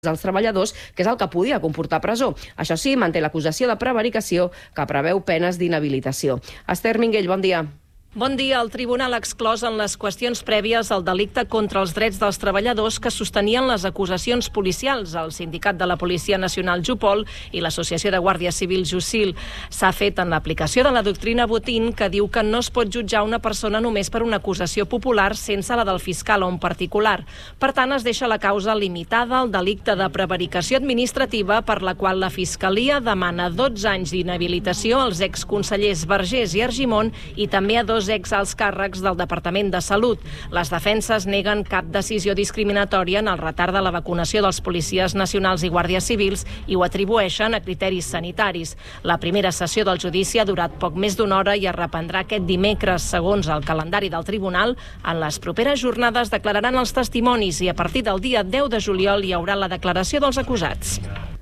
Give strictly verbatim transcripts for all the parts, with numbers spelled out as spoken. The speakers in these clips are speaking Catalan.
als treballadors, que és el que podia comportar presó. Això sí, manté l'acusació de prevaricació, que preveu penes d'inhabilitació. Esther Minguell, bon dia. Bon dia. El tribunal ha exclòs en les qüestions prèvies el delicte contra els drets dels treballadors que sostenien les acusacions policials, el Sindicat de la Policia Nacional Jupol i l'Associació de Guàrdies Civils Jusil. S'ha fet en l'aplicació de la doctrina Botín, que diu que no es pot jutjar una persona només per una acusació popular sense la del fiscal o un particular. Per tant, es deixa la causa limitada al delicte de prevaricació administrativa, per la qual la Fiscalia demana dotze anys d'inhabilitació als exconsellers Vergés i Argimon i també a dos ex-alts càrrecs del Departament de Salut. Les defenses neguen cap decisió discriminatòria en el retard de la vacunació dels policies nacionals i guàrdies civils i ho atribueixen a criteris sanitaris. La primera sessió del judici ha durat poc més d'una hora i es reprendrà aquest dimecres, segons el calendari del tribunal. En les properes jornades declararan els testimonis i a partir del dia deu de juliol hi haurà la declaració dels acusats.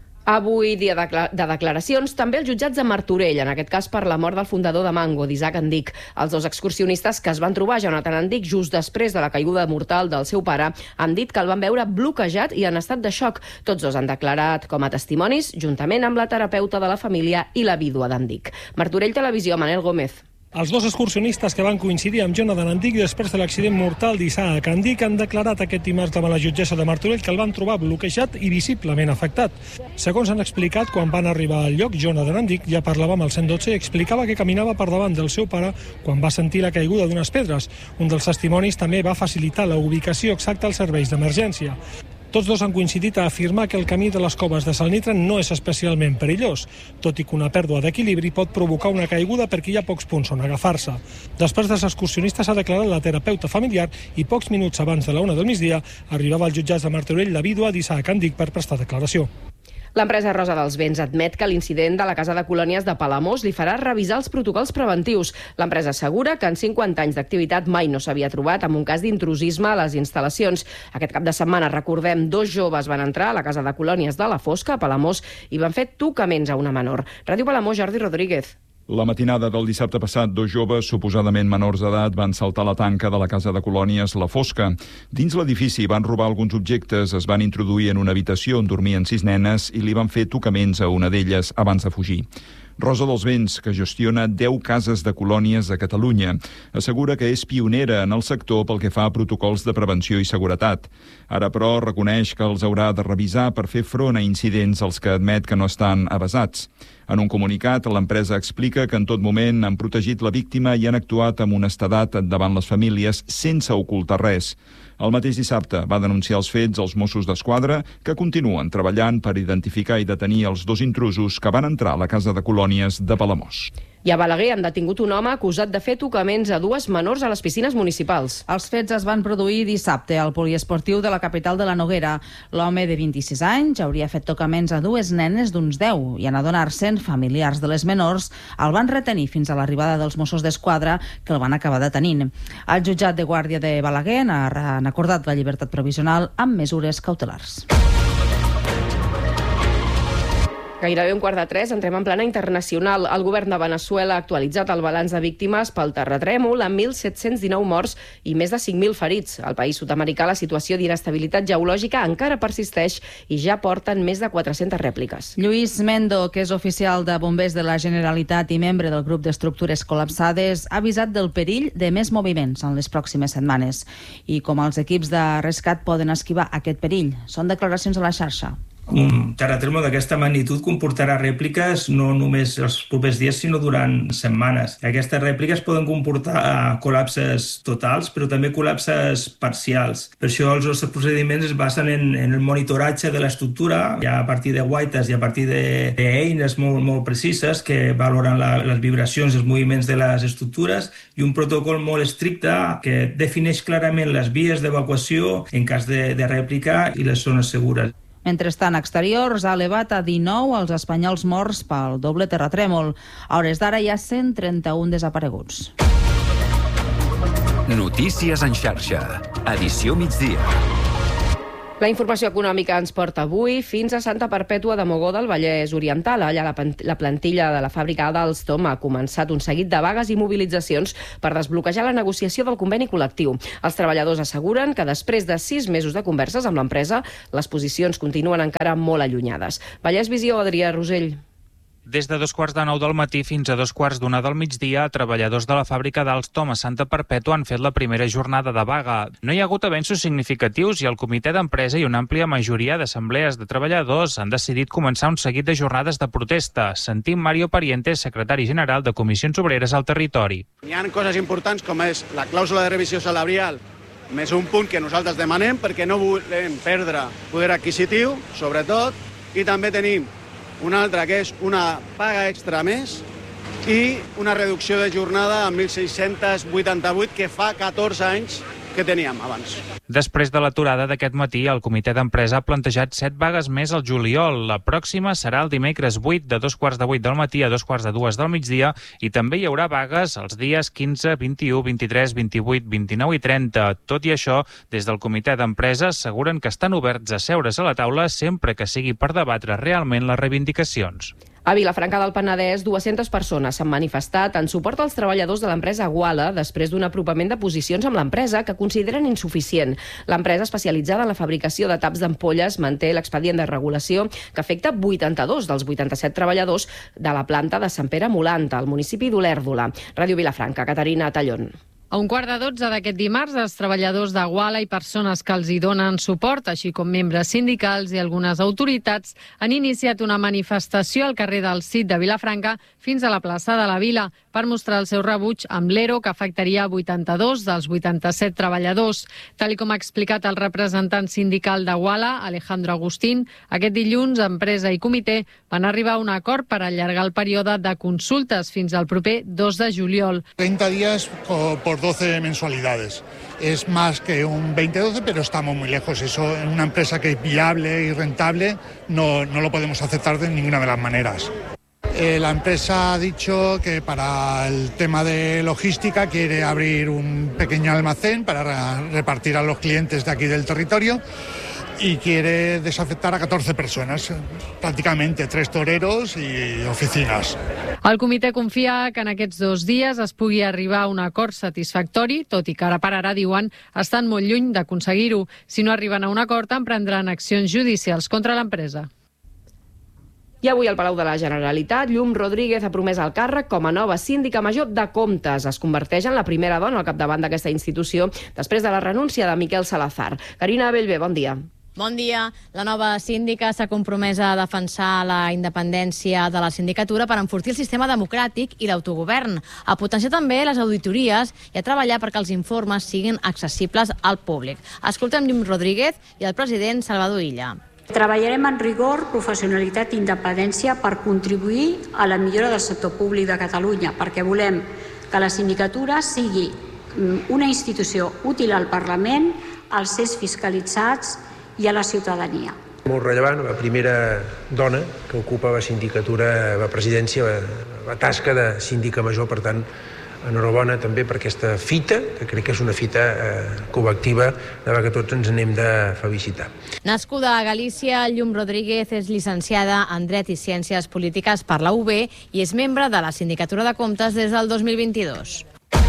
Avui, dia de, de declaracions, també els jutjats de Martorell, en aquest cas per la mort del fundador de Mango, d'Isaac Andic. Els dos excursionistes que es van trobar Jonathan Andic just després de la caiguda mortal del seu pare han dit que el van veure bloquejat i en estat de xoc. Tots dos han declarat com a testimonis, juntament amb la terapeuta de la família i la vídua d'Andic. Martorell Televisió, Manel Gómez. Els dos excursionistes que van coincidir amb Jonathan Andic després de l'accident mortal d'Isaac Andic han declarat aquest dimarts davant la jutgessa de Martorell que el van trobar bloquejat i visiblement afectat. Segons han explicat, quan van arribar al lloc, Jonathan Andic ja parlava amb el cent dotze i explicava que caminava per davant del seu pare quan va sentir la caiguda d'unes pedres. Un dels testimonis també va facilitar la ubicació exacta als serveis d'emergència. Tots dos han coincidit a afirmar que el camí de les coves de Salnitra no és especialment perillós, tot i que una pèrdua d'equilibri pot provocar una caiguda perquè hi ha pocs punts on agafar-se. Després dels excursionistes s'ha declarat la terapeuta familiar i pocs minuts abans de la una del migdia arribava als jutjats de Martorell la vídua d'Isaac Andic per prestar declaració. L'empresa Rosa dels Vents admet que l'incident de la casa de colònies de Palamós li farà revisar els protocols preventius. L'empresa assegura que en cinquanta anys d'activitat mai no s'havia trobat amb un cas d'intrusisme a les instal·lacions. Aquest cap de setmana, recordem, dos joves van entrar a la casa de colònies de la Fosca, a Palamós, i van fer tocaments a una menor. Ràdio Palamós, Jordi Rodríguez. La matinada del dissabte passat, dos joves, suposadament menors d'edat, van saltar la tanca de la casa de colònies La Fosca. Dins l'edifici van robar alguns objectes, es van introduir en una habitació on dormien sis nenes i li van fer tocaments a una d'elles abans de fugir. Rosa dels Vents, que gestiona deu cases de colònies a Catalunya, assegura que és pionera en el sector pel que fa a protocols de prevenció i seguretat. Ara, però, reconeix que els haurà de revisar per fer front a incidents als que admet que no estan avasats. En un comunicat, l'empresa explica que en tot moment han protegit la víctima i han actuat amb honestedat davant les famílies sense ocultar res. El mateix dissabte va denunciar els fets als Mossos d'Esquadra, que continuen treballant per identificar i detenir els dos intrusos que van entrar a la casa de colònies de Palamós. I a Balaguer han detingut un home acusat de fer tocaments a dues menors a les piscines municipals. Els fets es van produir dissabte al poliesportiu de la capital de la Noguera. L'home de vint-i-sis anys hauria fet tocaments a dues nenes d'uns deu i en adonar-se'n, familiars de les menors el van retenir fins a l'arribada dels Mossos d'Esquadra, que el van acabar detenint. El jutjat de guàrdia de Balaguer han acordat la llibertat provisional amb mesures cautelars. Gairebé un quart de tres, entrem en plana internacional. El govern de Veneçuela ha actualitzat el balanç de víctimes pel terratrèmol amb mil set-cents dinou morts i més de cinc mil ferits. Al país sud-americà la situació d'inestabilitat geològica encara persisteix i ja porten més de quatre-centes rèpliques. Lluís Mendo, que és oficial de bombers de la Generalitat i membre del grup d'estructures col·lapsades, ha avisat del perill de més moviments en les pròximes setmanes i com els equips de rescat poden esquivar aquest perill. Són declaracions a la xarxa. Un terratrèmol d'aquesta magnitud comportarà rèpliques no només els propers dies, sinó durant setmanes. Aquestes rèpliques poden comportar col·lapses totals, però també col·lapses parcials. Per això els nostres procediments es basen en, en el monitoratge de l'estructura, ja a partir de guaites i a partir d'eines molt, molt precises que valoren la, les vibracions i els moviments de les estructures i un protocol molt estricte que defineix clarament les vies d'evacuació en cas de, de rèplica i les zones segures. Mentrestant, Exteriors ha elevat a dinou els espanyols morts pel doble terratrèmol. A hores d'ara hi ha cent trenta-un desapareguts. Notícies en xarxa. Edició migdia. La informació econòmica ens porta avui fins a Santa Perpètua de Mogoda, al Vallès Oriental. Allà la plantilla de la fàbrica d'Alstom ha començat un seguit de vagues i mobilitzacions per desbloquejar la negociació del conveni col·lectiu. Els treballadors asseguren que després de sis mesos de converses amb l'empresa, les posicions continuen encara molt allunyades. Vallès Visió, Adrià Rosell. Des de dos quarts de nou del matí fins a dos quarts d'una del migdia, treballadors de la fàbrica d'Alstom a Santa Perpètua han fet la primera jornada de vaga. No hi ha hagut avenços significatius i el comitè d'empresa i una àmplia majoria d'assemblees de treballadors han decidit començar un seguit de jornades de protesta. Sentim Mario Parientes, secretari general de Comissions Obreres al territori. Hi ha coses importants com és la clàusula de revisió salarial, més un punt que nosaltres demanem perquè no volem perdre poder adquisitiu, sobretot, i també tenim una altra, que és una paga extra més i una reducció de jornada a mil sis-cents vuitanta-vuit, que fa catorze anys que teníem abans. Després de l'aturada d'aquest matí, el comitè d'empresa ha plantejat set vagues més al juliol. La pròxima serà el dimecres vuit, de dos quarts de vuit del matí a dos quarts de dues del migdia, i també hi haurà vagues els dies quinze, vint-i-u, vint-i-tres, vint-i-vuit, vint-i-nou i trenta. Tot i això, des del comitè d'empresa asseguren que estan oberts a seure's a la taula sempre que sigui per debatre realment les reivindicacions. A Vilafranca del Penedès, dues-centes persones s'han manifestat en suport als treballadors de l'empresa Guala després d'un apropament de posicions amb l'empresa que consideren insuficient. L'empresa especialitzada en la fabricació de taps d'ampolles manté l'expedient de regulació que afecta vuitanta-dos dels vuitanta-set treballadors de la planta de Sant Pere Molanta, al municipi d'Olèrdola. Ràdio Vilafranca, Caterina Tallón. A un quart de dotze d'aquest dimarts, els treballadors de Guala i persones que els hi donen suport, així com membres sindicals i algunes autoritats, han iniciat una manifestació al carrer del Cid de Vilafranca fins a la plaça de la Vila per mostrar el seu rebuig amb l'E R O que afectaria vuitanta-dos dels vuitanta-set treballadors. Tal com ha explicat el representant sindical de Guala, Alejandro Agustín, aquest dilluns empresa i comitè van arribar a un acord per allargar el període de consultes fins al proper dos de juliol. treinta días por doce mensualidades. Es más que un veinte doce, pero estamos muy lejos. Eso en una empresa que es viable y rentable no, no lo podemos aceptar de ninguna de las maneras. Eh, la empresa ha dicho que para el tema de logística quiere abrir un pequeño almacén para repartir a los clientes de aquí del territorio y quiere desafectar a catorze persones, pràcticament tres toreros i oficines. El comitè confia que en aquests dos dies es pugui arribar a un acord satisfactori, tot i que ara per ara, diuen, estan molt lluny d'aconseguir-ho. Si no arriben a un acord, emprendran accions judicials contra l'empresa. I avui al Palau de la Generalitat, Llum Rodríguez ha promès el càrrec com a nova síndica major de Comptes. Es converteix en la primera dona al capdavant d'aquesta institució després de la renúncia de Miquel Salazar. Carina Bellver, bon dia. Bon dia. La nova síndica s'ha compromès a defensar la independència de la sindicatura per enfortir el sistema democràtic i l'autogovern, a potenciar també les auditories i a treballar perquè els informes siguin accessibles al públic. Escoltem Llum Rodríguez i el president Salvador Illa. Treballarem en rigor, professionalitat i independència per contribuir a la millora del sector públic de Catalunya, perquè volem que la sindicatura sigui una institució útil al Parlament, als cens fiscalitzats i a la ciutadania. Molt rellevant, la primera dona que ocupa la sindicatura, la presidència, la, la tasca de síndica major, per tant, enhorabona també per aquesta fita, que crec que és una fita eh, col·lectiva de la que tots ens anem de felicitar. Nascuda a Galícia, Llum Rodríguez és llicenciada en Dret i Ciències Polítiques per la U B i és membre de la Sindicatura de Comptes des del dos mil vint-i-dos.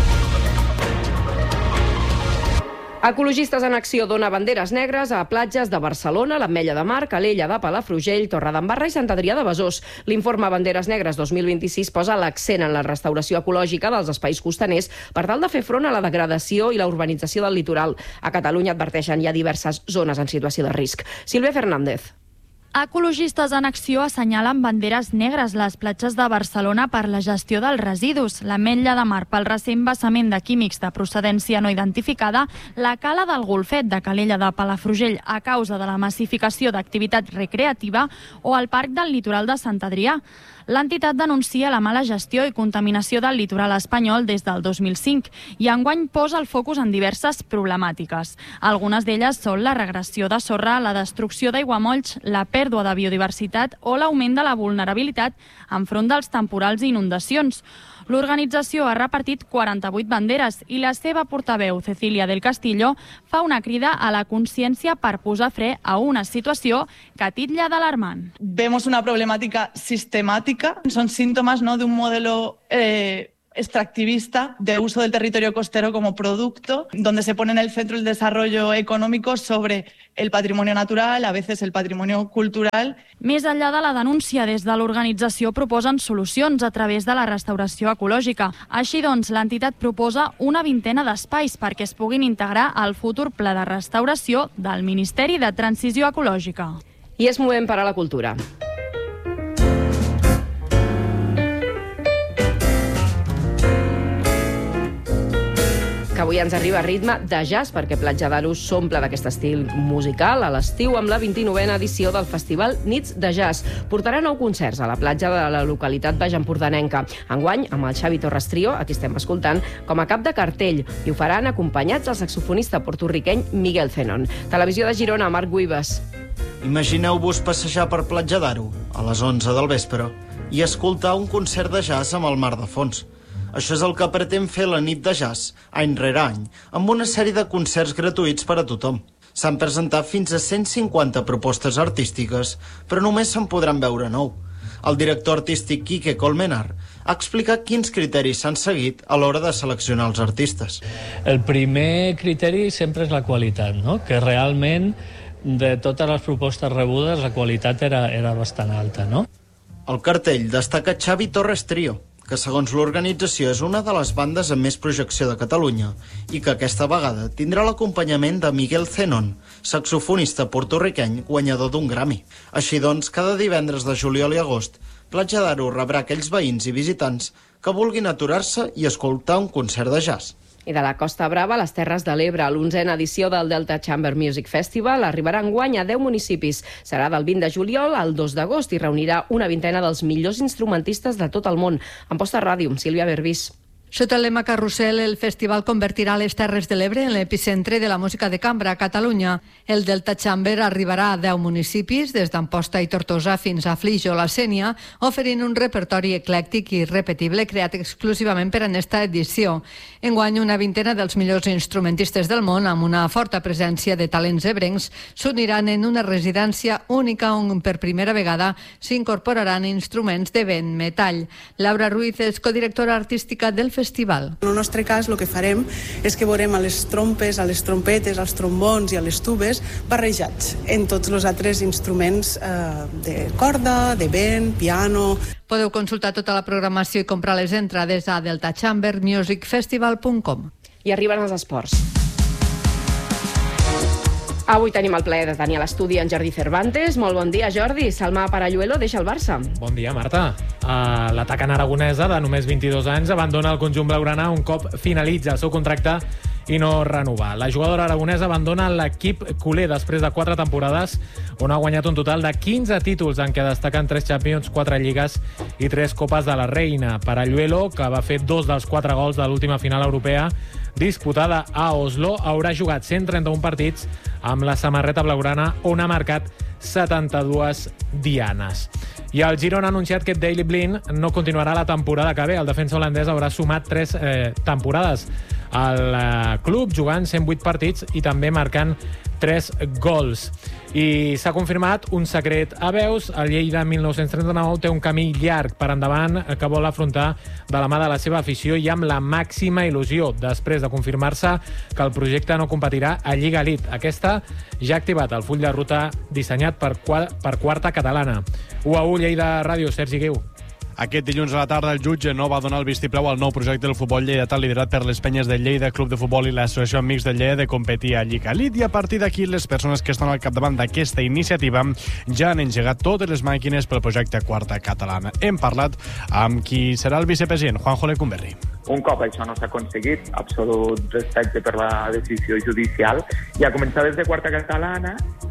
Ecologistes en Acció dona banderes negres a platges de Barcelona, l'Ametlla de Mar, Calella de Palafrugell, Torredembarra i Sant Adrià de Besòs. L'informe Banderes Negres dos mil vint-i-sis posa l'accent en la restauració ecològica dels espais costaners per tal de fer front a la degradació i la urbanització del litoral. A Catalunya adverteixen hi ha diverses zones en situació de risc. Sílvia Fernández. Ecologistes en Acció assenyalen banderes negres les platges de Barcelona per la gestió dels residus, l'Ametlla de Mar pel recent vessament de químics de procedència no identificada, la cala del Golfet de Calella de Palafrugell a causa de la massificació d'activitat recreativa o el parc del litoral de Sant Adrià. L'entitat denuncia la mala gestió i contaminació del litoral espanyol des del dos mil cinc i enguany posa el focus en diverses problemàtiques. Algunes d'elles són la regressió de sorra, la destrucció d'aiguamolls, la pèrdua pèrdua de biodiversitat o l'augment de la vulnerabilitat enfront dels temporals i inundacions. L'organització ha repartit quaranta-vuit banderes i la seva portaveu, Cecilia del Castillo, fa una crida a la consciència per posar fre a una situació que titlla d'alarmant. Vemos una problemática sistemática, son síntomas, ¿no?, de un modelo eh, extractivista de uso del territorio costero como producto, donde se pone en el centro el desarrollo económico sobre el patrimonio natural, a veces el patrimonio cultural. Més enllà de la denúncia, des de l'organització proposen solucions a través de la restauració ecològica. Així doncs, l'entitat proposa una vintena d'espais perquè es puguin integrar al futur pla de restauració del Ministeri de Transició Ecològica. I és moment per a la cultura. Que avui ens arriba a ritme de jazz, perquè Platja d'Aro s'omple d'aquest estil musical a l'estiu amb la vint-i-novena edició del Festival Nits de Jazz. Portarà nou concerts a la platja de la localitat baixempordanenca. Enguany, amb el Xavi Torres Trio, aquí estem escoltant, com a cap de cartell, i ho faran acompanyats del saxofonista porto-riqueny Miguel Zenon. Televisió de Girona, Marc Guibes. Imagineu-vos passejar per Platja d'Aro a les onze del vespre i escoltar un concert de jazz amb el mar de fons. Això és el que pretén fer la nit de jazz, any rere any, amb una sèrie de concerts gratuïts per a tothom. S'han presentat fins a cent cinquanta propostes artístiques, però només se'n podran veure nou. El director artístic Quique Colmenar ha explicat quins criteris s'han seguit a l'hora de seleccionar els artistes. El primer criteri sempre és la qualitat, no? Que realment de totes les propostes rebudes la qualitat era, era bastant alta, no? El cartell destaca Xavi Torres Trio, que segons l'organització és una de les bandes amb més projecció de Catalunya i que aquesta vegada tindrà l'acompanyament de Miguel Zenon, saxofonista porto-riqueny guanyador d'un Grammy. Així doncs, cada divendres de juliol i agost, Platja d'Aro rebrà aquells veïns i visitants que vulguin aturar-se i escoltar un concert de jazz. I de la Costa Brava, les Terres de l'Ebre, l'onzena edició del Delta Chamber Music Festival arribarà enguany a deu municipis. Serà del vint de juliol al dos d'agost i reunirà una vintena dels millors instrumentistes de tot el món. Amposta Ràdio, Sílvia Berbís. Sota el lema Carrusel, el festival convertirà les Terres de l'Ebre en l'epicentre de la música de cambra a Catalunya. El Delta Chamber arribarà a deu municipis, des d'Amposta i Tortosa fins a Flix o la Sénia, oferint un repertori eclèctic i repetible creat exclusivament per a aquesta edició. Enguany, una vintena dels millors instrumentistes del món, amb una forta presència de talents ebrencs, s'uniran en una residència única on per primera vegada s'incorporaran instruments de vent metall. Laura Ruiz és codirectora artística del festival. Festival. En el nostre cas, el que farem és que veurem a les trompes, a les trompetes, als trombons i a les tubes barrejats en tots els altres instruments eh, de corda, de vent, piano. Podeu consultar tota la programació i comprar les entrades a delta chamber music festival punt com. I arriben els esports. Avui tenim el plaer de tenir a l'estudi en Jordi Cervantes. Molt bon dia, Jordi. Salma Paralluelo deixa el Barça. Bon dia, Marta. Uh, L'atacant aragonesa de només vint-i-dos anys abandona el conjunt blaugrana un cop finalitza el seu contracte i no renovar. La jugadora aragonesa abandona l'equip culer després de quatre temporades on ha guanyat un total de quinze títols en què destaquen tres Champions, quatre Lligues i tres Copes de la Reina. Paralluelo, que va fer dos dels quatre gols de l'última final europea disputada a Oslo, haurà jugat cent trenta-un partits amb la samarreta blaugrana on ha marcat setanta-dues dianes. I el Girona ha anunciat que Daley Blind no continuarà la temporada que ve. El defensa holandès haurà sumat tres eh, temporades al eh, club, jugant cent vuit partits i també marcant tres gols. I s'ha confirmat un secret a veus. El Lleida mil nou-cents trenta-nou té un camí llarg per endavant que vol afrontar de la mà de la seva afició i amb la màxima il·lusió, després de confirmar-se que el projecte no competirà a Lliga Elite. Aquesta ja ha activat el full de ruta dissenyat per, per Quarta Catalana. u a u Lleida Ràdio, Sergi Guiu. Aquest dilluns a la tarda el jutge no va donar el vistiplau al nou projecte del futbol lleidatà liderat per les penyes del Lleida, Club de Futbol i l'Associació Amics del Lleida de competir a Lliga Elite, i a partir d'aquí les persones que estan al capdavant d'aquesta iniciativa ja han engegat totes les màquines pel projecte Quarta Catalana. Hem parlat amb qui serà el vicepresident, Juanjo Lecumberri. Un cop això no s'ha aconseguit, absolut respecte per la decisió judicial, i a començar des de Quarta Catalana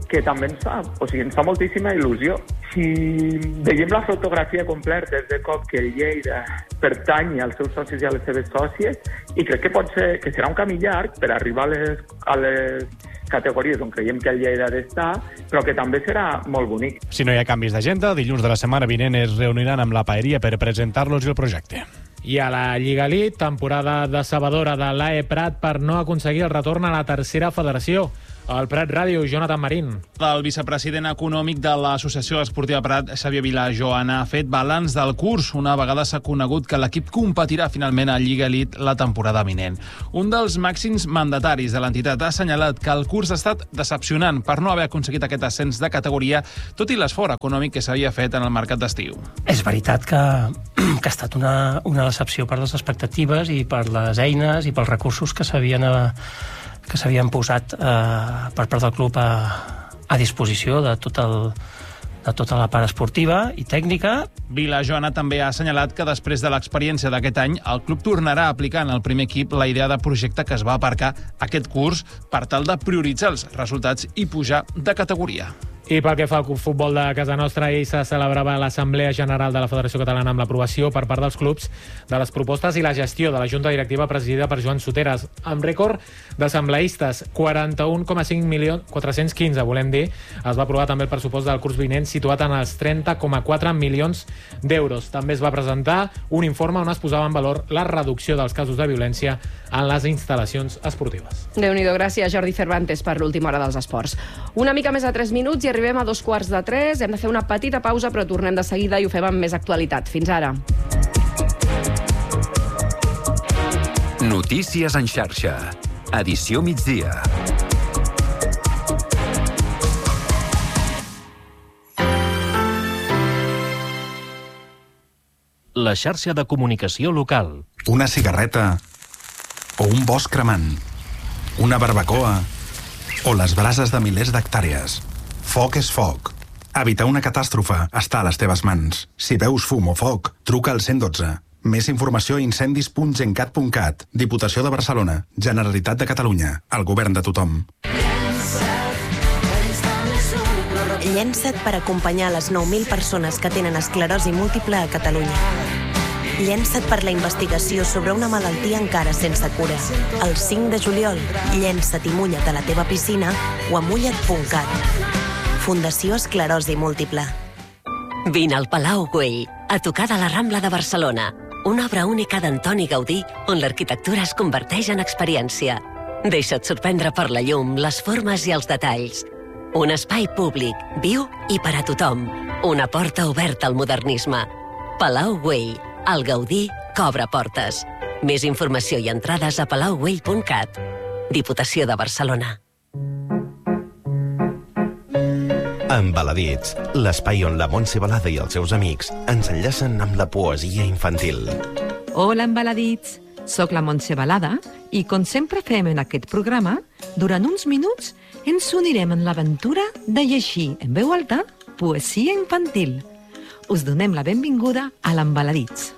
que també ens fa, o sigui, ens fa moltíssima il·lusió. Si veiem la fotografia completa des de cop que el Lleida pertany als seus socis i a les seves sòcies, i crec que pot ser que serà un camí llarg per arribar a les, a les categories on creiem que el Lleida ha d'estar, però que també serà molt bonic. Si no hi ha canvis d'agenda, dilluns de la setmana vinent es reuniran amb la Paeria per presentar-los el projecte. I a la Lliga Elite, temporada decebedora de l'A E Prat per no aconseguir el retorn a la tercera federació. Al Prat Ràdio, Jonathan Marín. El vicepresident econòmic de l'Associació Esportiva Prat, Xavier Vilajoana, ha fet balanç del curs una vegada s'ha conegut que l'equip competirà finalment a Lliga Elite la temporada vinent. Un dels màxims mandataris de l'entitat ha assenyalat que el curs ha estat decepcionant per no haver aconseguit aquest ascens de categoria, tot i l'esforç econòmic que s'havia fet en el mercat d'estiu. És veritat que, que ha estat una, una decepció per les expectatives i per les eines i pels recursos que s'havien que s'havien posat eh, per part del club a, a disposició de, tot el, de tota la part esportiva i tècnica. Vilajoana també ha assenyalat que després de l'experiència d'aquest any, el club tornarà a aplicar en el primer equip la idea de projecte que es va aparcar aquest curs per tal de prioritzar els resultats i pujar de categoria. I pel que fa al futbol de casa nostra, ahir se celebrava l'Assemblea General de la Federació Catalana amb l'aprovació per part dels clubs de les propostes i la gestió de la Junta Directiva presidida per Joan Soteres, amb rècord d'assembleistes, quaranta-un coma cinc milions, quatre-cents quinze, volem dir. Es va aprovar també el pressupost del curs vinent, situat en els trenta coma quatre milions d'euros. També es va presentar un informe on es posava en valor la reducció dels casos de violència en les instal·lacions esportives. Déu-n'hi-do, gràcies Jordi Cervantes per l'última hora dels esports. Una mica més de tres minuts i arribem a dos quarts de tres. Hem de fer una petita pausa, però tornem de seguida i ho fem amb més actualitat. Fins ara. Notícies en xarxa. Edició migdia. La xarxa de comunicació local. Una cigarreta o un bosc cremant, una barbacoa o les brases de milers d'hectàrees. Foc és foc. Evitar una catàstrofe està a les teves mans. Si veus fum o foc, truca al cent dotze. Més informació a incendis punt gencat punt cat. Diputació de Barcelona. Generalitat de Catalunya. El govern de tothom. Llença't per acompanyar les nou mil persones que tenen esclerosi múltiple a Catalunya. Llença't per la investigació sobre una malaltia encara sense cura. El cinc de juliol, llença't i mulla't a la teva piscina o a mulla't punt cat. Fundació Esclerosi Múltiple. Vine al Palau Güell, a tocar de la Rambla de Barcelona. Una obra única d'Antoni Gaudí, on l'arquitectura es converteix en experiència. Deixa't sorprendre per la llum, les formes i els detalls. Un espai públic, viu i per a tothom. Una porta oberta al modernisme. Palau Güell, el Gaudí que obre portes. Més informació i entrades a palau güell punt cat. Diputació de Barcelona. Embaladits, l'espai on la Montse Balada i els seus amics ens enllacen amb la poesia infantil. Hola, Embaladits. Soc la Montse Balada i, com sempre fem en aquest programa, durant uns minuts ens unirem en l'aventura de llegir en veu alta poesia infantil. Us donem la benvinguda a l'Embaladits.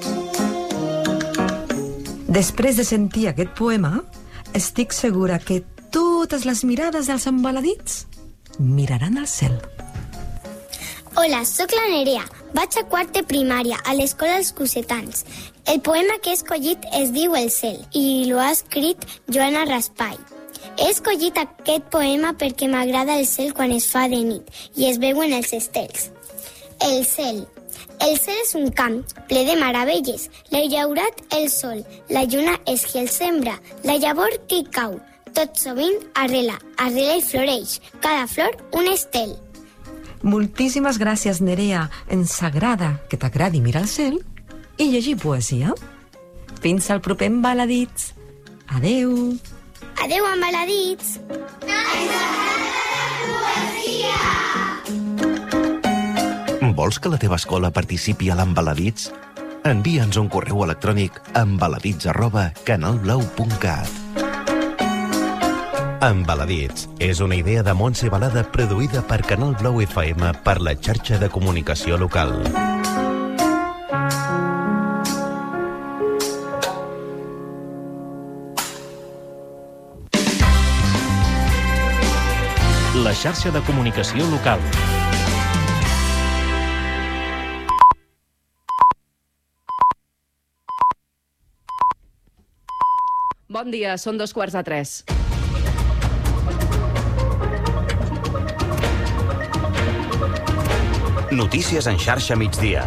Després de sentir aquest poema, estic segura que totes les mirades dels embaladits miraran al cel. Hola, sóc la Nerea. Vaig a quart de primària, a l'escola Els Cosetans. El poema que he escollit es diu El cel i l'ha escrit Joana Raspai. He escollit aquest poema perquè m'agrada el cel quan es fa de nit i es veuen els estels. El cel. El cel és un camp ple de meravelles. L'ha llaurat el sol, la lluna és qui el sembra, la llavor que hi cau. Tot sovint arrela, arrela i floreix. Cada flor un estel. Moltíssimes gràcies, Nerea. Ens agrada que t'agradi mirar el cel i llegir poesia. Fins al proper Embaladits. Adeu. Adeu, Embaladits. Vols que la teva escola participi a l'Embaladits? Envia'ns un correu electrònic a embaladits arroba canalblau punt cat. Embaladits és una idea de Montse Balada produïda per Canal Blau F M per la xarxa de comunicació local. La la xarxa de comunicació local. Bon dia, són dos quarts de tres. Notícies en xarxa migdia.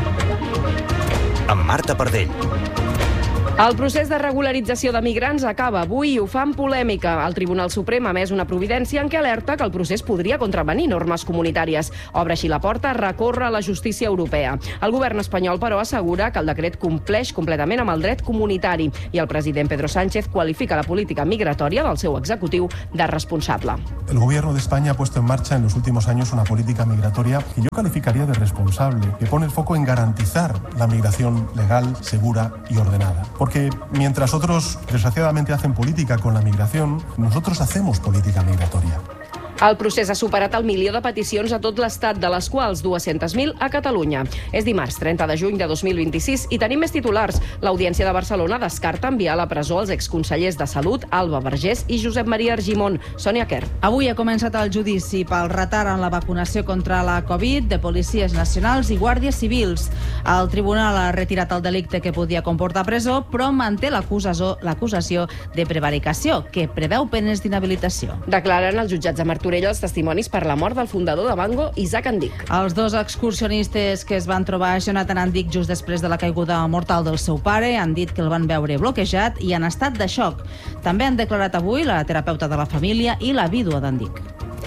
Amb Marta Pardell. El procés de regularització de migrants acaba avui i ho fa amb polèmica. El Tribunal Suprem ha emès una providència en què alerta que el procés podria contravenir normes comunitàries. Obre així la porta a recórrer a la justícia europea. El govern espanyol, però, assegura que el decret compleix completament amb el dret comunitari i el president Pedro Sánchez qualifica la política migratòria del seu executiu de responsable. El gobierno de España ha puesto en marcha en los últimos años una política migratoria que yo calificaría de responsable, que pone el foco en garantizar la migración legal, segura y ordenada. Porque mientras otros, desgraciadamente, hacen política con la migración, nosotros hacemos política migratoria. El procés ha superat el milió de peticions a tot l'Estat, de les quals dues-centes mil a Catalunya. És dimarts, trenta de juny de dos mil vint-i-sis, i tenim més titulars. L'Audiència de Barcelona descarta enviar a la presó els exconsellers de Salut, Alba Vergés i Josep Maria Argimon. Sònia Quer. Avui ha començat el judici pel retard en la vacunació contra la Covid de policies nacionals i guàrdies civils. El tribunal ha retirat el delicte que podia comportar presó, però manté l'acusació de prevaricació, que preveu penes d'inhabilitació. Declaren els jutjats de Martorell els testimonis per la mort del fundador de Mango, Isaac Andic. Els dos excursionistes que es van trobar Jonathan Andic just després de la caiguda mortal del seu pare han dit que el van veure bloquejat i en estat de xoc. També han declarat avui la terapeuta de la família i la vídua d'Andic.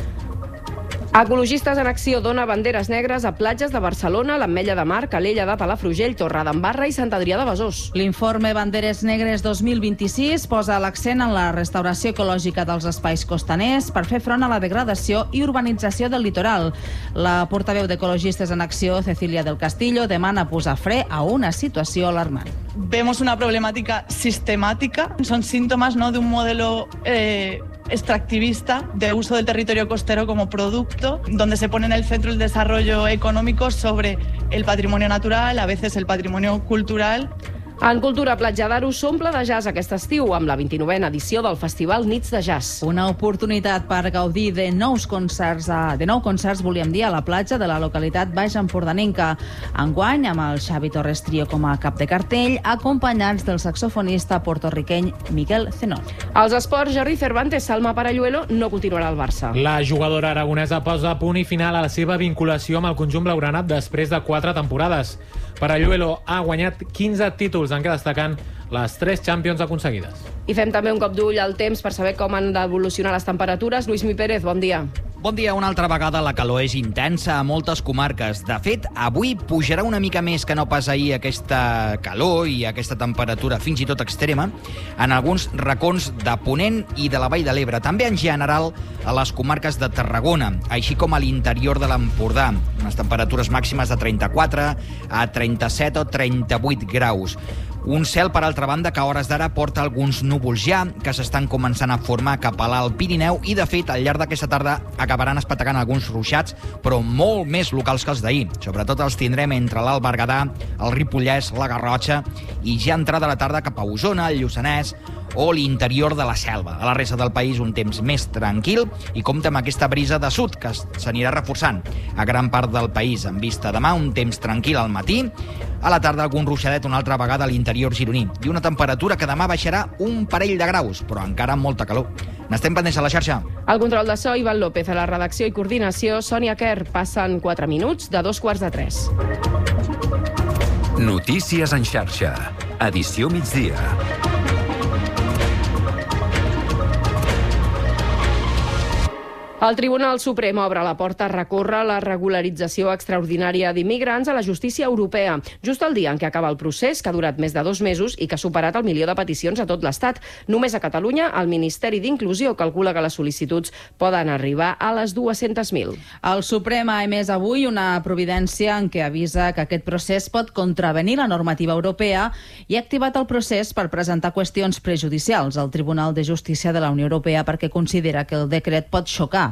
Ecologistes en Acció dona banderes negres a platges de Barcelona, l'Ametlla de Mar, Calella de Palafrugell, Torredembarra i Sant Adrià de Besòs. L'informe Banderes Negres dos mil vint-i-sis posa l'accent en la restauració ecològica dels espais costaners per fer front a la degradació i urbanització del litoral. La portaveu d'Ecologistes en Acció, Cecilia del Castillo, demana posar fre a una situació alarmant. Vemos una problemática sistemática, son síntomas, ¿no?, de un modelo eh, extractivista de uso del territorio costero como producto, donde se pone en el centro el desarrollo económico sobre el patrimonio natural, a veces el patrimonio cultural. En cultura, Platja d'Aro s'omple de jazz aquest estiu amb la vint-i-novena edició del Festival Nits de Jazz. Una oportunitat per gaudir de nous concerts, a, de nou concerts, volíem dir, a la platja de la localitat baix empordanenca. Enguany, amb el Xavi Torres Trio com a cap de cartell, acompanyats del saxofonista portorriqueny Miquel Zenón. Als esports, Jordi Cervantes, Salma Paralluelo no continuarà al Barça. La jugadora aragonesa posa punt i final a la seva vinculació amb el conjunt blaugrana després de quatre temporades. Paralluelo ha guanyat quinze títols, en què destaquen les tres Champions aconseguides. I fem també un cop d'ull al temps per saber com han d'evolucionar les temperatures. Lluís Mi Pérez, bon dia. Bon dia. Una altra vegada la calor és intensa a moltes comarques. De fet, avui pujarà una mica més que no pas ahir aquesta calor i aquesta temperatura fins i tot extrema en alguns racons de Ponent i de la Vall de l'Ebre. També en general a les comarques de Tarragona, així com a l'interior de l'Empordà. Unes temperatures màximes de trenta-quatre a trenta-set o trenta-vuit graus. Un cel, per altra banda, que a hores d'ara porta alguns núvols ja, que s'estan començant a formar cap a l'Alt Pirineu i, de fet, al llarg d'aquesta tarda acabaran espetacant alguns ruixats, però molt més locals que els d'ahir. Sobretot els tindrem entre l'Alt Berguedà, el Ripollès, la Garrotxa i ja entrada la tarda cap a Osona, el Lluçanès o l'interior de la Selva. A la resta del país un temps més tranquil i compta amb aquesta brisa de sud que s'anirà reforçant a gran part del país. En vista demà, un temps tranquil al matí, a la tarda algun ruixadet una altra vegada a l'interior gironí i una temperatura que demà baixarà un parell de graus, però encara amb molta calor. N'estem pendents a la xarxa. Al control de so, Ivan López, a la redacció i coordinació, Sònia Quer. Passen quatre minuts de dos quarts de tres. Notícies en xarxa. Edició migdia. El Tribunal Suprem obre la porta a recórrer la regularització extraordinària d'immigrants a la justícia europea, just el dia en què acaba el procés, que ha durat més de dos mesos i que ha superat el milió de peticions a tot l'Estat. Només a Catalunya, el Ministeri d'Inclusió calcula que les sol·licituds poden arribar a les dues-centes mil. El Suprem ha emès avui una providència en què avisa que aquest procés pot contravenir la normativa europea i ha activat el procés per presentar qüestions prejudicials al Tribunal de Justícia de la Unió Europea perquè considera que el decret pot xocar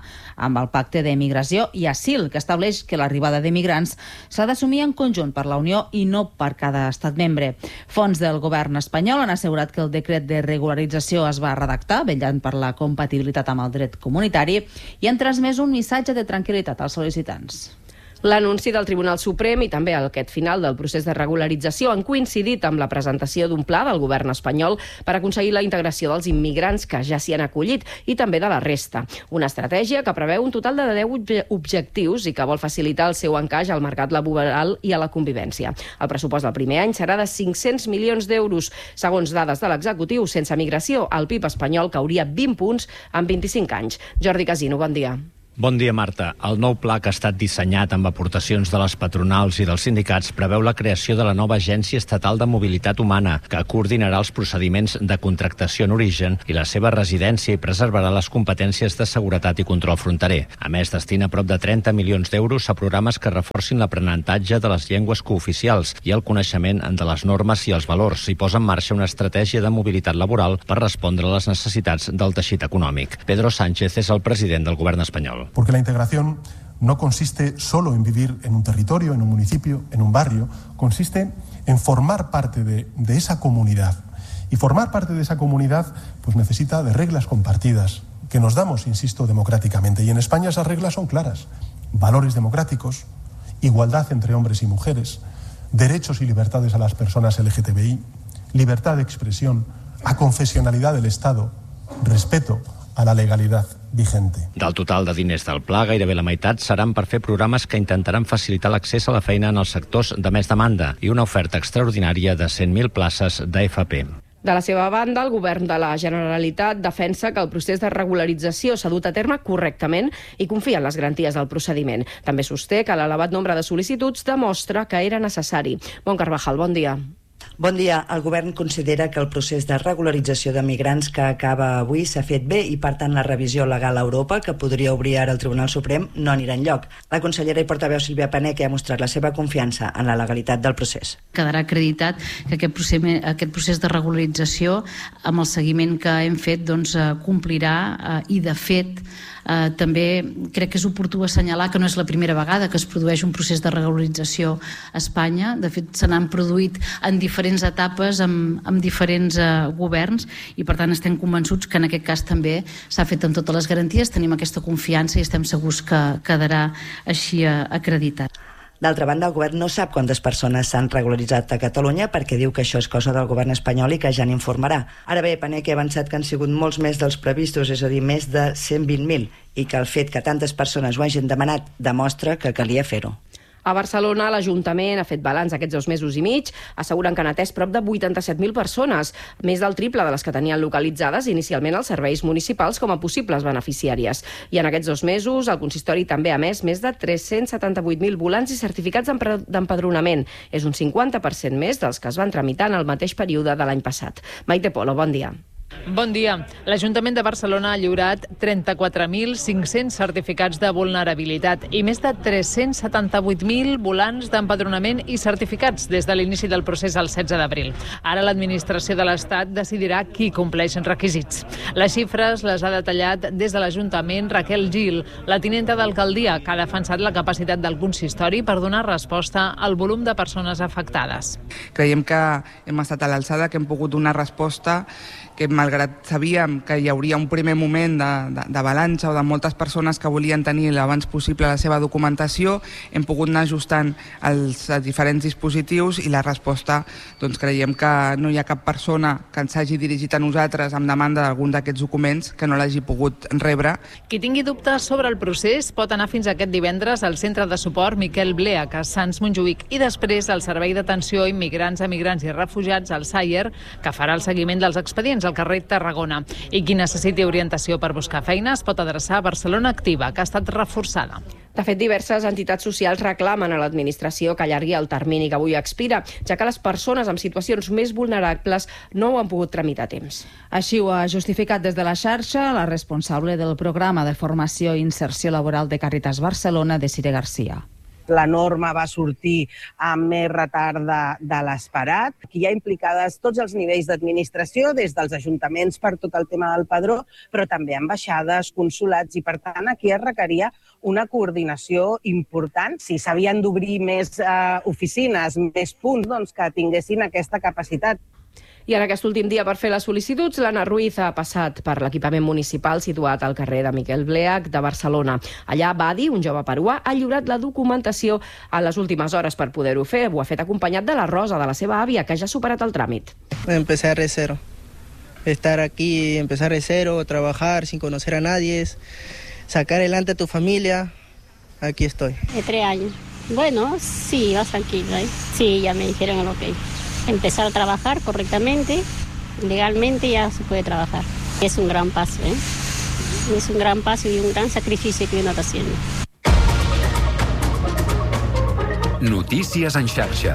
amb el Pacte de Migració i Asil, que estableix que l'arribada d'emigrants s'ha d'assumir en conjunt per la Unió i no per cada estat membre. Fons del govern espanyol han assegurat que el decret de regularització es va redactar, vetllant per la compatibilitat amb el dret comunitari, i han transmès un missatge de tranquil·litat als sol·licitants. L'anunci del Tribunal Suprem i també aquest final del procés de regularització han coincidit amb la presentació d'un pla del govern espanyol per aconseguir la integració dels immigrants que ja s'hi han acollit i també de la resta. Una estratègia que preveu un total de deu objectius i que vol facilitar el seu encaix al mercat laboral i a la convivència. El pressupost del primer any serà de cinc-cents milions d'euros. Segons dades de l'executiu, sense migració, el P I B espanyol cauria vint punts en vint-i-cinc anys. Jordi Casino, bon dia. Bon dia, Marta. El nou pla, que ha estat dissenyat amb aportacions de les patronals i dels sindicats, preveu la creació de la nova Agència Estatal de Mobilitat Humana, que coordinarà els procediments de contractació en origen i la seva residència i preservarà les competències de seguretat i control fronterer. A més, destina prop de trenta milions d'euros a programes que reforcin l'aprenentatge de les llengües cooficials i el coneixement de les normes i els valors, i posa en marxa una estratègia de mobilitat laboral per respondre a les necessitats del teixit econòmic. Pedro Sánchez és el president del govern espanyol. Porque la integración no consiste solo en vivir en un territorio, en un municipio, en un barrio, consiste en formar parte de, de esa comunidad. Y formar parte de esa comunidad pues necesita de reglas compartidas, que nos damos, insisto, democráticamente. Y en España esas reglas son claras. Valores democráticos, igualdad entre hombres y mujeres, derechos y libertades a las personas L G T B I, libertad de expresión, aconfesionalidad del Estado, respeto a la legalitat vigente. Del total de diners del pla, gairebé la meitat seran per fer programes que intentaran facilitar l'accés a la feina en els sectors de més demanda i una oferta extraordinària de cent mil places d'A F P. De la seva banda, el govern de la Generalitat defensa que el procés de regularització s'ha dut a terme correctament i confia en les garanties del procediment. També sosté que l'elevat nombre de sol·licituds demostra que era necessari. Bon Carvajal, bon dia. Bon dia. El govern considera que el procés de regularització de migrants que acaba avui s'ha fet bé i, per tant, la revisió legal a Europa, que podria obrir ara el Tribunal Suprem, no anirà enlloc. La consellera i portaveu Sílvia Paneque ha mostrat la seva confiança en la legalitat del procés. Quedarà acreditat que aquest procés, aquest procés de regularització, amb el seguiment que hem fet, doncs, complirà eh, i, de fet, Eh, també crec que és oportú assenyalar que no és la primera vegada que es produeix un procés de regularització a Espanya. De fet, se n'han produït en diferents etapes amb, amb diferents eh, governs i, per tant, estem convençuts que en aquest cas també s'ha fet amb totes les garanties, tenim aquesta confiança i estem segurs que quedarà així eh, acreditat. D'altra banda, el govern no sap quantes persones s'han regularitzat a Catalunya perquè diu que això és cosa del govern espanyol i que ja n'informarà. Ara bé, Paneque ha avançat que han sigut molts més dels previstos, és a dir, més de cent vint mil, i que el fet que tantes persones ho hagin demanat demostra que calia fer-ho. A Barcelona, l'Ajuntament ha fet balanç aquests dos mesos i mig, asseguren que han atès prop de vuitanta-set mil persones, més del triple de les que tenien localitzades inicialment els serveis municipals com a possibles beneficiàries. I en aquests dos mesos, el consistori també ha emès més de tres-cents setanta-vuit mil volants i certificats d'empadronament. És un cinquanta per cent més dels que es van tramitar en el mateix període de l'any passat. Maite Polo, bon dia. Bon dia. L'Ajuntament de Barcelona ha lliurat trenta-quatre mil cinc-cents certificats de vulnerabilitat i més de tres-cents setanta-vuit mil volants d'empadronament i certificats des de l'inici del procés el setze d'abril. Ara l'administració de l'Estat decidirà qui compleix els requisits. Les xifres les ha detallat des de l'Ajuntament Raquel Gil, la tinenta d'alcaldia, que ha defensat la capacitat del consistori per donar resposta al volum de persones afectades. Creiem que hem estat a l'alçada, que hem pogut donar resposta, que malgrat sabíem que hi hauria un primer moment de, de, de balança o de moltes persones que volien tenir l'abans possible la seva documentació, hem pogut anar ajustant els, els diferents dispositius i la resposta, doncs creiem que no hi ha cap persona que ens hagi dirigit a nosaltres amb demanda d'algun d'aquests documents que no l'hagi pogut rebre. Qui tingui dubtes sobre el procés pot anar fins aquest divendres al Centre de Suport Miquel Bleach a Sants Montjuïc i després al Servei d'Atenció a Immigrants, Emigrants i Refugiats, al S A I E R, que farà el seguiment dels expedients al carrer Tarragona. I qui necessiti orientació per buscar feina es pot adreçar a Barcelona Activa, que ha estat reforçada. De fet, diverses entitats socials reclamen a l'administració que allargui el termini que avui expira, ja que les persones amb situacions més vulnerables no ho han pogut tramitar a temps. Així ho ha justificat des de la xarxa la responsable del programa de formació i inserció laboral de Càritas Barcelona, Desiree Garcia. la norma va sortir amb més retard de, de l'esperat. Aquí hi ha implicades tots els nivells d'administració, des dels ajuntaments per tot el tema del padró, però també ambaixades, consulats, i per tant aquí es requeria una coordinació important. Si s'havien d'obrir més eh, oficines, més punts, doncs que tinguessin aquesta capacitat. I en aquest últim dia per fer les sol·licituds, l'Anna Ruiz ha passat per l'equipament municipal situat al carrer de Miquel Bleach de Barcelona. Allà Badi, un jove peruà, ha lliurat la documentació a les últimes hores per poder-ho fer. Ho ha fet acompanyat de la Rosa, de la seva àvia, que ja ha superat el tràmit. Empezar de cero. Estar aquí, empezar de cero, trabajar sin conocer a nadie, sacar adelante a tu familia. Aquí estoy. De tres años. Bueno, sí, vas tranquilo, ¿eh? Sí, ya me dijeron el ok. Empezar a trabajar correctamente, legalmente ya se puede trabajar. Es un gran paso, ¿eh? Es un gran paso y un gran sacrificio que uno está haciendo. Notícies en xarxa.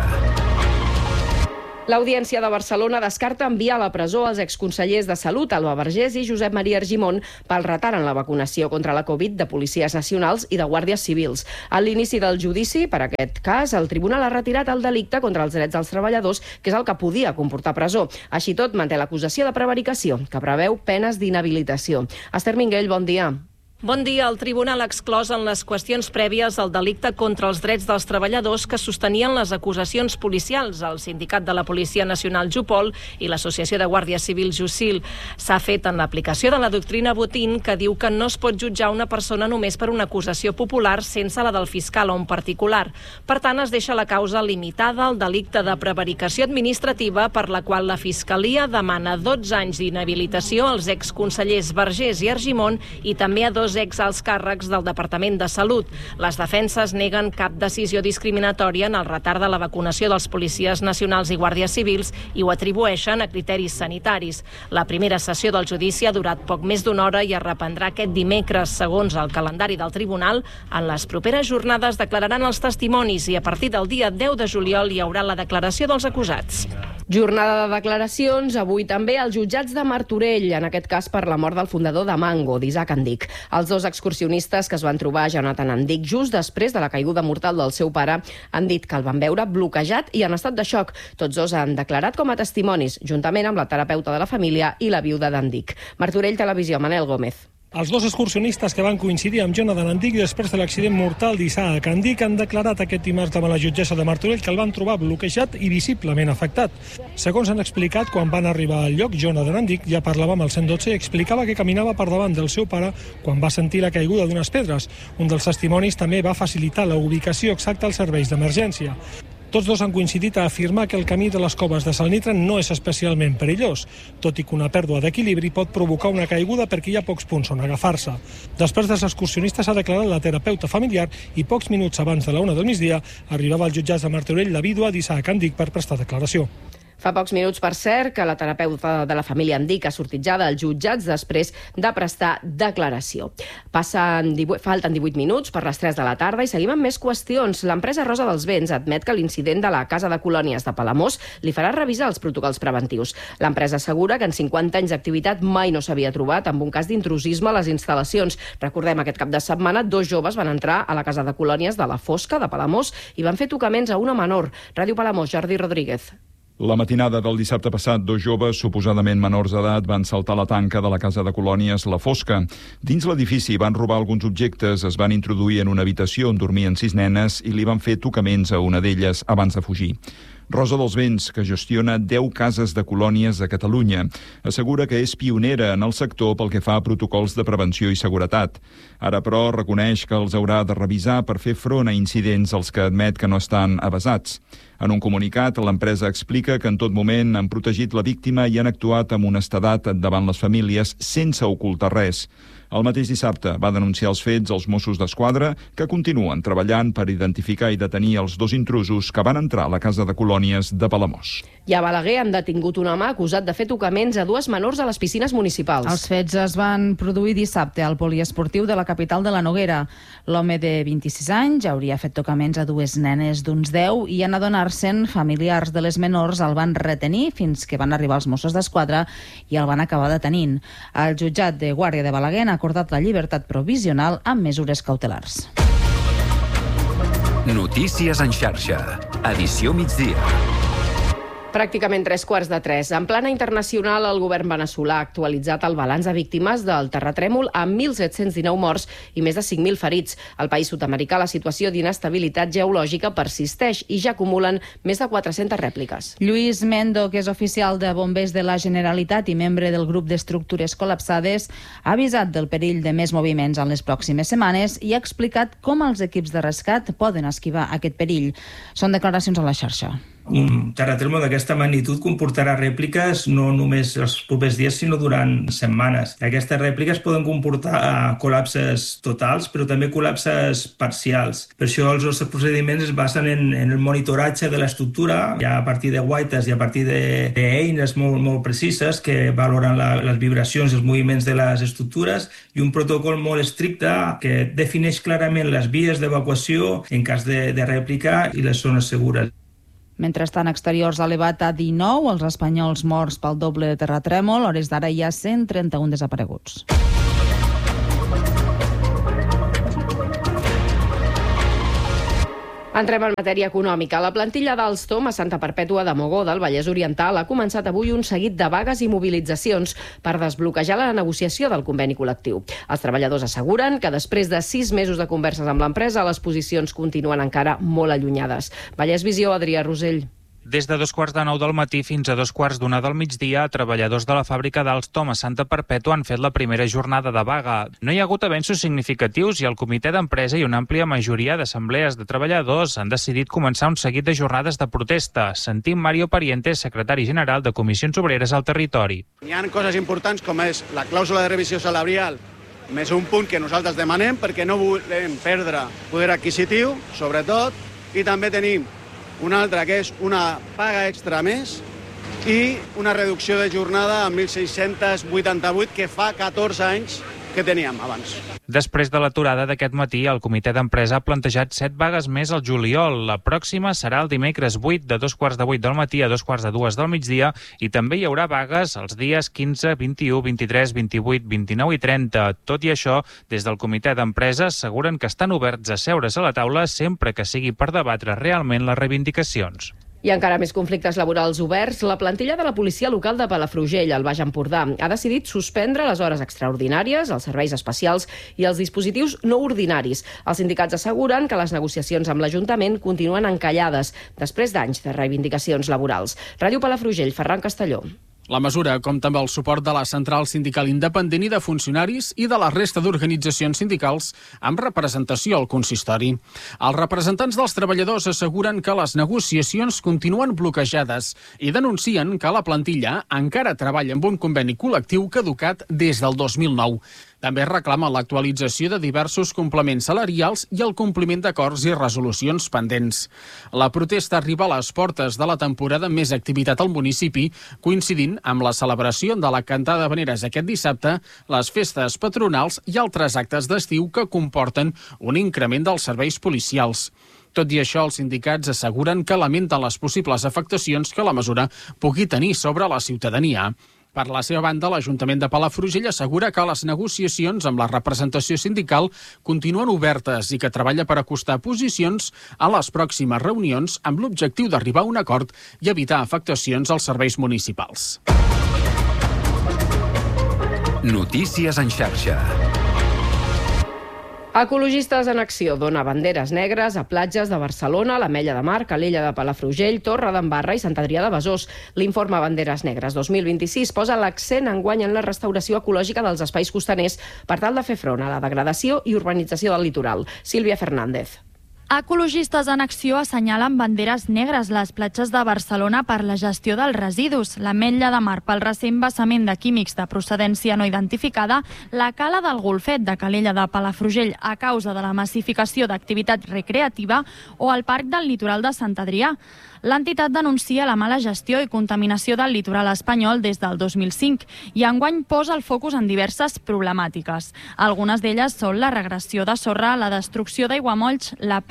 L'Audiència de Barcelona descarta enviar a la presó els exconsellers de Salut, Alba Vergés i Josep Maria Argimon, pel retard en la vacunació contra la Covid de policies nacionals i de guàrdies civils. A l'inici del judici, per aquest cas, el tribunal ha retirat el delicte contra els drets dels treballadors, que és el que podia comportar presó. Així tot, manté l'acusació de prevaricació, que preveu penes d'inhabilitació. Esther Minguell, bon dia. Bon dia. El tribunal ha exclòs en les qüestions prèvies el delicte contra els drets dels treballadors que sostenien les acusacions policials, el Sindicat de la Policia Nacional Jupol i l'Associació de Guàrdies Civils Jusil. S'ha fet en l'aplicació de la doctrina Botín, que diu que no es pot jutjar una persona només per una acusació popular sense la del fiscal o un particular. Per tant, es deixa la causa limitada al delicte de prevaricació administrativa, per la qual la Fiscalia demana dotze anys d'inhabilitació als exconsellers Vergés i Argimon i també a dos ex-alts càrrecs del Departament de Salut. Les defenses neguen cap decisió discriminatòria en el retard de la vacunació dels policies nacionals i guàrdies civils i ho atribueixen a criteris sanitaris. La primera sessió del judici ha durat poc més d'una hora i es reprendrà aquest dimecres, segons el calendari del tribunal. En les properes jornades declararan els testimonis i a partir del dia deu de juliol hi haurà la declaració dels acusats. Jornada de declaracions, avui també als jutjats de Martorell, en aquest cas per la mort del fundador de Mango, d'Isaac Andic. Els dos excursionistes que es van trobar a Jonathan Andic just després de la caiguda mortal del seu pare han dit que el van veure bloquejat i en estat de xoc. Tots dos han declarat com a testimonis, juntament amb la terapeuta de la família i la viuda d'Andic. Martorell Televisió, Manel Gómez. Els dos excursionistes que van coincidir amb Jonathan Andic després de l'accident mortal d'Isaac Andic han declarat aquest dimarts davant la jutgessa de Martorell que el van trobar bloquejat i visiblement afectat. Segons han explicat, quan van arribar al lloc, Jonathan Andic ja parlava amb el cent dotze i explicava que caminava per davant del seu pare quan va sentir la caiguda d'unes pedres. Un dels testimonis també va facilitar la ubicació exacta als serveis d'emergència. Tots dos han coincidit a afirmar que el camí de les coves de Salnitra no és especialment perillós, tot i que una pèrdua d'equilibri pot provocar una caiguda perquè hi ha pocs punts on agafar-se. Després dels excursionistes ha declarat la terapeuta familiar i pocs minuts abans de la una del migdia arribava als jutjats de Martorell la vídua d'Isaac Andic per prestar declaració. Fa pocs minuts, per cert, que la terapeuta de la família Andic ha sortit ja dels jutjats després de prestar declaració. Passen divuit, falten divuit minuts per les tres de la tarda i seguim amb més qüestions. L'empresa Rosa dels Vents admet que l'incident de la Casa de Colònies de Palamós li farà revisar els protocols preventius. L'empresa assegura que en cinquanta anys d'activitat mai no s'havia trobat amb un cas d'intrusisme a les instal·lacions. Recordem, aquest cap de setmana, dos joves van entrar a la Casa de Colònies de la Fosca, de Palamós, i van fer tocaments a una menor. Ràdio Palamós, Jordi Rodríguez. La matinada del dissabte passat, dos joves, suposadament menors d'edat, van saltar la tanca de la Casa de Colònies La Fosca. Dins l'edifici van robar alguns objectes, es van introduir en una habitació on dormien sis nenes i li van fer tocaments a una d'elles abans de fugir. Rosa dels Vents, que gestiona deu cases de colònies a Catalunya, assegura que és pionera en el sector pel que fa a protocols de prevenció i seguretat. Ara, però, reconeix que els haurà de revisar per fer front a incidents als que admet que no estan avasats. En un comunicat, l'empresa explica que en tot moment han protegit la víctima i han actuat amb honestedat davant les famílies sense ocultar res. El mateix dissabte va denunciar els fets als Mossos d'Esquadra, que continuen treballant per identificar i detenir els dos intrusos que van entrar a la Casa de Colònies de Palamós. I a Balaguer han detingut un home acusat de fer tocaments a dues menors a les piscines municipals. Els fets es van produir dissabte al poliesportiu de la capital de la Noguera. L'home de vint-i-sis anys hauria fet tocaments a dues nenes d'uns deu i en adonar-se'n, familiars de les menors el van retenir fins que van arribar els Mossos d'Esquadra i el van acabar detenint. El jutjat de Guàrdia de Balaguer ha acordat la llibertat provisional amb mesures cautelars. Notícies en xarxa. Edició migdia. Pràcticament tres quarts de tres. En plana internacional, el govern veneçolà ha actualitzat el balanç de víctimes del terratrèmol amb mil set-cents dinou morts i més de cinc mil ferits. Al país sud-americà, la situació d'inestabilitat geològica persisteix i ja acumulen més de quatre-centes rèpliques. Lluís Mendo, que és oficial de bombers de la Generalitat i membre del grup d'estructures col·lapsades, ha avisat del perill de més moviments en les pròximes setmanes i ha explicat com els equips de rescat poden esquivar aquest perill. Són declaracions a la xarxa. Un terratrèmol d'aquesta magnitud comportarà rèpliques no només els propers dies, sinó durant setmanes. Aquestes rèpliques poden comportar col·lapses totals, però també col·lapses parcials. Per això els nostres procediments es basen en, en el monitoratge de l'estructura, ja a partir de guaites i a partir d'eines molt, molt precises que valoren la, les vibracions i els moviments de les estructures i un protocol molt estricte que defineix clarament les vies d'evacuació en cas de, de rèplica i les zones segures. Mentrestant, exteriors ha elevat a dinou els espanyols morts pel doble de terratrèmol. A hores d'ara hi ha cent trenta-un desapareguts. Entrem en matèria econòmica. La plantilla d'Alstom a Santa Perpètua de Mogoda, al Vallès Oriental, ha començat avui un seguit de vagues i mobilitzacions per desbloquejar la negociació del conveni col·lectiu. Els treballadors asseguren que després de sis mesos de converses amb l'empresa, les posicions continuen encara molt allunyades. Vallès Visió, Adrià Rosell. Des de dos quarts de nou del matí fins a dos quarts d'una del migdia, treballadors de la fàbrica d'Alstom a Santa Perpètua han fet la primera jornada de vaga. No hi ha hagut avenços significatius i el comitè d'empresa i una àmplia majoria d'assemblees de treballadors han decidit començar un seguit de jornades de protesta. Sentim Mario Pariente, secretari general de Comissions Obreres al territori. Hi ha coses importants com és la clàusula de revisió salarial, més un punt que nosaltres demanem perquè no volem perdre poder adquisitiu, sobretot, i també tenim una altra que és una paga extra més i una reducció de jornada a mil sis-cents vuitanta-vuit que fa catorze anys que teníem abans. Després de l'aturada d'aquest matí, el comitè d'empresa ha plantejat set vagues més al juliol. La pròxima serà el dimecres vuit, de dos quarts de vuit del matí a dos quarts de dues del migdia, i també hi haurà vagues els dies quinze, vint-i-u, vint-i-tres, vint-i-vuit, vint-i-nou i trenta. Tot i això, des del comitè d'empresa asseguren que estan oberts a seure's a la taula sempre que sigui per debatre realment les reivindicacions. I encara més conflictes laborals oberts. La plantilla de la policia local de Palafrugell, al Baix Empordà, ha decidit suspendre les hores extraordinàries, els serveis especials i els dispositius no ordinaris. Els sindicats asseguren que les negociacions amb l'Ajuntament continuen encallades després d'anys de reivindicacions laborals. Ràdio Palafrugell, Ferran Castelló. La mesura compta amb el suport de la Central Sindical Independent i de funcionaris i de la resta d'organitzacions sindicals amb representació al consistori. Els representants dels treballadors asseguren que les negociacions continuen bloquejades i denuncien que la plantilla encara treballa amb un conveni col·lectiu caducat des del dos mil nou. També reclama l'actualització de diversos complements salarials i el compliment d'acords i resolucions pendents. La protesta arriba a les portes de la temporada amb més activitat al municipi, coincidint amb la celebració de la cantada d'habaneres aquest dissabte, les festes patronals i altres actes d'estiu que comporten un increment dels serveis policials. Tot i això, els sindicats asseguren que lamenten les possibles afectacions que la mesura pugui tenir sobre la ciutadania. Per la seva banda, l'Ajuntament de Palafrugell assegura que les negociacions amb la representació sindical continuen obertes i que treballa per acostar posicions a les pròximes reunions amb l'objectiu d'arribar a un acord i evitar afectacions als serveis municipals. Notícies en xarxa. Ecologistes en Acció dona banderes negres a platges de Barcelona, l'Ametlla de Mar, Calella de Palafrugell, Torredembarra i Sant Adrià de Besòs. L'informe Banderes Negres dos mil vint-i-sis posa l'accent enguany en la restauració ecològica dels espais costaners per tal de fer front a la degradació i urbanització del litoral. Sílvia Fernández. Ecologistes en Acció assenyalen banderes negres les platges de Barcelona per la gestió dels residus, l'Ametlla de Mar pel recent vessament de químics de procedència no identificada, la Cala del Golfet de Calella de Palafrugell a causa de la massificació d'activitat recreativa o el Parc del Litoral de Sant Adrià. L'entitat denuncia la mala gestió i contaminació del litoral espanyol des del dos mil cinc i enguany posa el focus en diverses problemàtiques. Algunes d'elles són la regressió de sorra, la destrucció d'aiguamolls, la pèrdua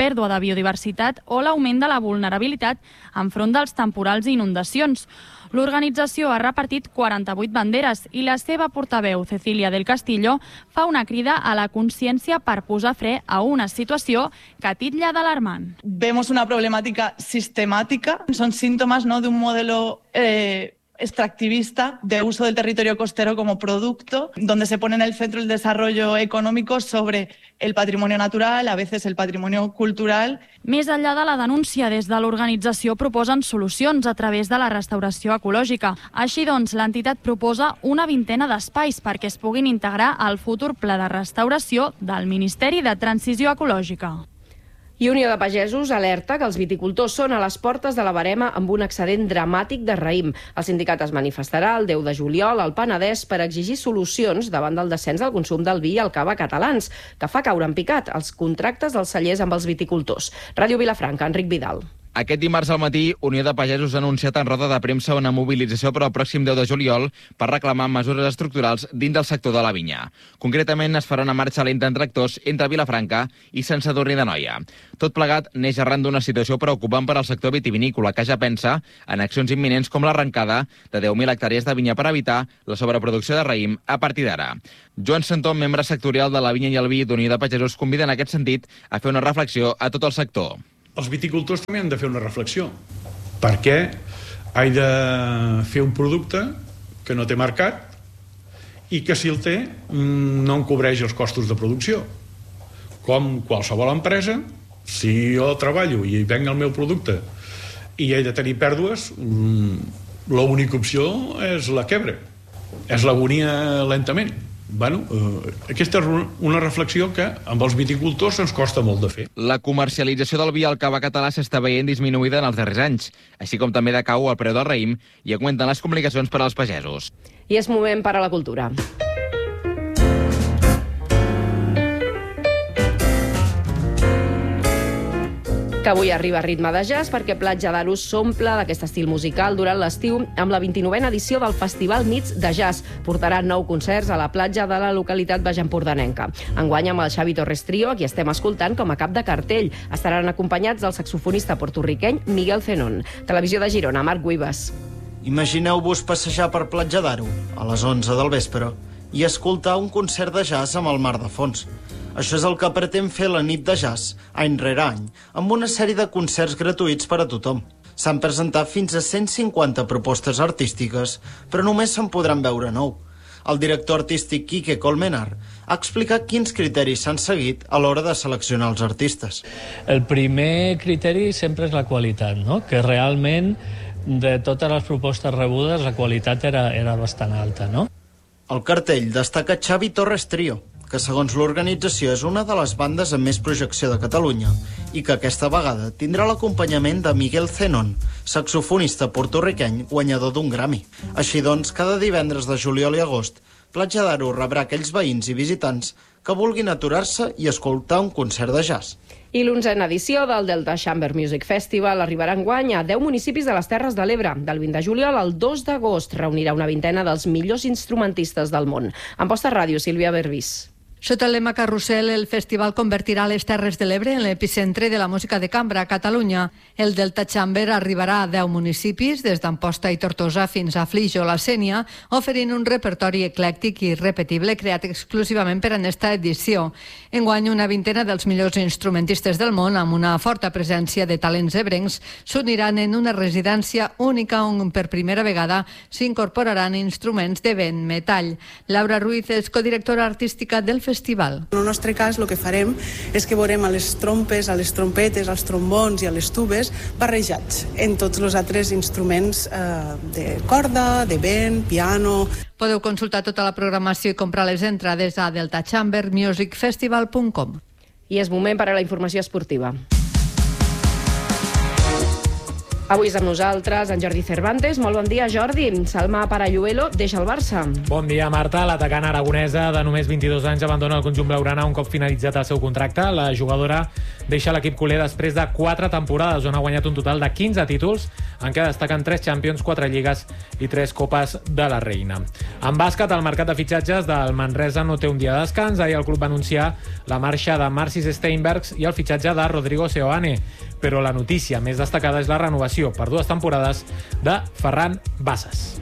pèrdua de biodiversitat o l'augment de la vulnerabilitat enfront dels temporals i inundacions. L'organització ha repartit quaranta-vuit banderes i la seva portaveu, Cecilia del Castillo, fa una crida a la consciència per posar fre a una situació que titlla d'alarmant. Vemos una problemática sistemática, son síntomas, ¿no?, de un modelo eh, extractivista de uso del territorio costero como producto, donde se pone en el centro el desarrollo económico sobre el patrimonio natural, a veces el patrimonio cultural. Més enllà de la denúncia, des de l'organització proposen solucions a través de la restauració ecològica. Així doncs, l'entitat proposa una vintena d'espais perquè es puguin integrar al futur pla de restauració del Ministeri de Transició Ecològica. I Unió de Pagesos alerta que els viticultors són a les portes de la barema amb un excedent dramàtic de raïm. El sindicat es manifestarà el deu de juliol al Penedès per exigir solucions davant del descens del consum del vi i el cava catalans, que fa caure en picat els contractes dels cellers amb els viticultors. Ràdio Vilafranca, Enric Vidal. Aquest dimarts al matí, Unió de Pagesos ha anunciat en roda de premsa una mobilització per al pròxim deu de juliol per reclamar mesures estructurals dins del sector de la vinya. Concretament, es farà una marxa lenta en tractors entre Vilafranca i Sant Sadurní d'Anoia. Tot plegat neix arran d'una situació preocupant per al sector vitivinícola, que ja pensa en accions imminents com l'arrencada de deu mil hectàrees de vinya per evitar la sobreproducció de raïm a partir d'ara. Joan Santó, membre sectorial de la vinya i el vi d'Unió de Pagesos, convida en aquest sentit a fer una reflexió a tot el sector. Els viticultors també han de fer una reflexió. Per què he de fer un producte que no té mercat i que, si el té, no em cobreix els costos de producció? Com qualsevol empresa, si jo treballo i venc el meu producte i he de tenir pèrdues, l'única opció és la quebra, és l'agonia lentament. Bueno, eh, aquesta és una reflexió que amb els viticultors ens costa molt de fer. La comercialització del vi al cava català s'està veient disminuïda en els darrers anys, així com també decau el preu del raïm i augmenten les complicacions per als pagesos. I és moment per a la cultura. Que avui arriba a ritme de jazz perquè Platja d'Aro s'omple d'aquest estil musical durant l'estiu amb la vint-i-novena edició del Festival Nits de Jazz. Portarà nou concerts a la platja de la localitat baixempordanenca. Enguany amb el Xavi Torres Trio, a qui estem escoltant com a cap de cartell. Estaran acompanyats del saxofonista portorriqueny Miguel Zenón. Televisió de Girona, Marc Guibas. Imagineu-vos passejar per Platja d'Aro a les onze del vespre i escoltar un concert de jazz amb el mar de fons. Això és el que pretén fer la nit de jazz, any rere any, amb una sèrie de concerts gratuïts per a tothom. S'han presentat fins a cent cinquanta propostes artístiques, però només se'n podran veure nou. El director artístic Quique Colmenar ha explicat quins criteris s'han seguit a l'hora de seleccionar els artistes. El primer criteri sempre és la qualitat, no? Que realment de totes les propostes rebudes la qualitat era, era bastant alta, no? Al cartell destaca Xavi Torres Trio, que segons l'organització és una de les bandes amb més projecció de Catalunya i que aquesta vegada tindrà l'acompanyament de Miguel Zenón, saxofonista portorriqueny guanyador d'un Grammy. Així doncs, cada divendres de juliol i agost, Platja d'Aro rebrà aquells veïns i visitants que vulguin aturar-se i escoltar un concert de jazz. I l'onzena edició del Delta Chamber Music Festival arribarà enguany a deu municipis de les Terres de l'Ebre. Del vint de juliol al dos d'agost reunirà una vintena dels millors instrumentistes del món. En Posta Ràdio, Sílvia Berbís. Sota el lema Carrusel, el festival convertirà les Terres de l'Ebre en l'epicentre de la música de cambra a Catalunya. El Delta Chamber arribarà a deu municipis, des d'Amposta i Tortosa fins a Flix o la Sénia, oferint un repertori eclèctic i repetible creat exclusivament per a aquesta edició. Enguany, una vintena dels millors instrumentistes del món, amb una forta presència de talents ebrencs, s'uniran en una residència única on per primera vegada s'incorporaran instruments de vent metall. Laura Ruiz és codirectora artística del festival. En el nostre cas, el que farem és que veurem a les trompes, a les trompetes, als trombons i a les tubes barrejats en tots els altres instruments eh, de corda, de vent, piano. Podeu consultar tota la programació i comprar les entrades a delta chamber music festival punt com. I és moment per a la informació esportiva. Avui és amb nosaltres en Jordi Cervantes. Molt bon dia, Jordi. Salma Paralluelo deixa el Barça. Bon dia, Marta. L'atacant aragonesa de només vint-i-dos anys abandona el conjunt blaugrana un cop finalitzat el seu contracte. La jugadora deixa l'equip culer després de quatre temporades on ha guanyat un total de quinze títols, en què destaquen tres Champions, quatre Lligues i tres Copes de la Reina. En bàsquet, el mercat de fitxatges del Manresa no té un dia de descans. Ahir el club va anunciar la marxa de Marcis Steinbergs i el fitxatge de Rodrigo Seoane. Però la notícia més destacada és la renovació per dues temporades de Ferran Bassas.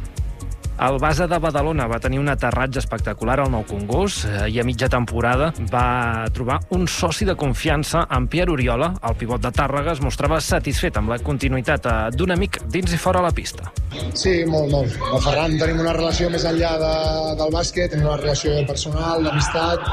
El base de Badalona va tenir un aterratge espectacular al Nou Congost i a mitja temporada va trobar un soci de confiança en Pierre Oriola. El pivot de Tàrrega es mostrava satisfet amb la continuïtat d'un amic dins i fora la pista. Sí, molt, molt. Amb Ferran tenim una relació més enllà de, del bàsquet, tenim una relació personal, d'amistat,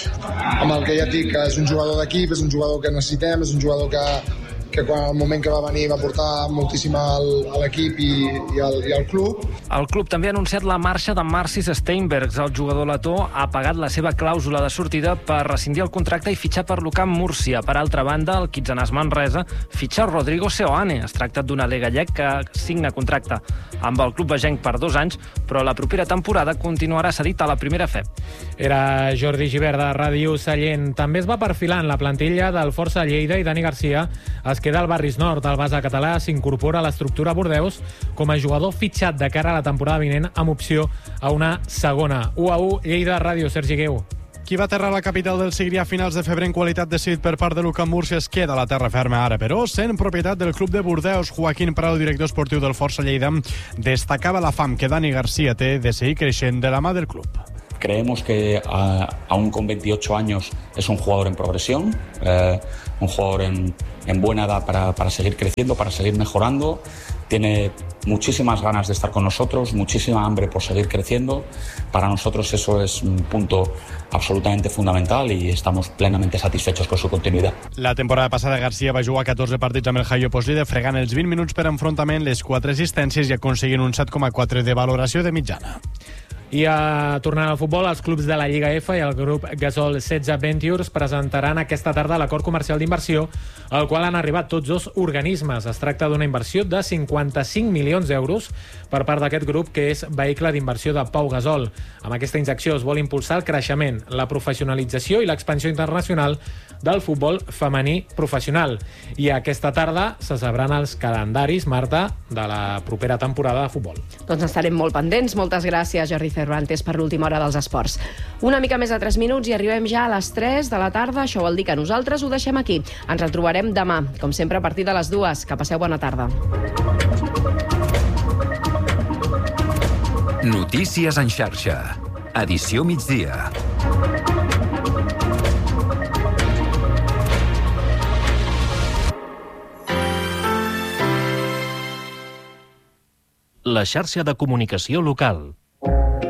amb el que ja et dic, que és un jugador d'equip, és un jugador que necessitem, és un jugador que que quan el moment que va venir va portar moltíssim al, a l'equip i, i, al, i al club. El club també ha anunciat la marxa de Marcis Steinbergs. El jugador letó ha pagat la seva clàusula de sortida per rescindir el contracte i fitxar per l'U C A M Múrcia. Per altra banda, el Kitsanàs Manresa fitxa Rodrigo Seoane. Es tracta d'un alè gallec que signa contracte amb el club vegenc per dos anys, però la propera temporada continuarà cedit a la primera F E P. Era Jordi Givert de Ràdio Sallent. També es va perfilant la plantilla del Força Lleida i Dani Garcia es queda al Barris Nord. El base català s'incorpora a l'estructura Bordeus com a jugador fitxat de cara a la temporada vinent amb opció a una segona. u a u, Lleida, Ràdio, Sergi Gueu. Qui va aterrar a la capital del Segrià a finals de febrer en qualitat de cedit per part de l'U C A M Múrcia es queda a la terra ferma ara, però sent propietat del club de Bordeus. Joaquín Prado, director esportiu del Força Lleida, destacava la fam que Dani Garcia té de seguir creixent de la mà del club. Creemos que uh, aún con veintiocho años es un jugador en progresión, eh, un jugador en, en buena edad para, para seguir creciendo, para seguir mejorando. Tiene muchísimas ganas de estar con nosotros, muchísima hambre por seguir creciendo. Para nosotros eso es un punto absolutamente fundamental y estamos plenamente satisfechos con su continuidad. La temporada passada Garcia va jugar catorze partits amb el Haio Poslide, fregant els vint minuts per enfrontament, les quatre assistències i aconseguint un set coma quatre de valoració de mitjana. I a tornant al futbol, els clubs de la Lliga F i el grup Gasol setze Ventures presentaran aquesta tarda l'acord comercial d'inversió al qual han arribat tots dos organismes. Es tracta d'una inversió de cinquanta-cinc milions d'euros per part d'aquest grup, que és vehicle d'inversió de Pau Gasol. Amb aquesta injecció es vol impulsar el creixement, la professionalització i l'expansió internacional del futbol femení professional. I aquesta tarda se sabran els calendaris, Marta, de la propera temporada de futbol. Doncs estarem molt pendents. Moltes gràcies, Jordi Cervantes, per l'última hora dels esports. Una mica més de tres minuts i arribem ja a les tres de la tarda. Això vol dir que nosaltres ho deixem aquí. Ens retrobarem demà, com sempre, a partir de les dues. Que passeu bona tarda. Notícies en xarxa. Edició migdia. La xarxa de comunicació local.